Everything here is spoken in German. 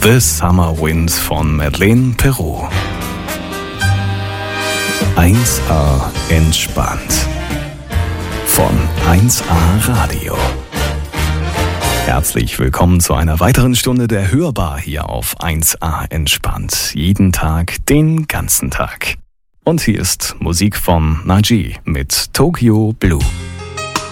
The Summer Wind von Madeleine Peyroux. 1A entspannt. Von 1A Radio. Herzlich willkommen zu einer weiteren Stunde der Hörbar hier auf 1A entspannt. Jeden Tag, den ganzen Tag. Und hier ist Musik von Naji mit Tokyo Blue.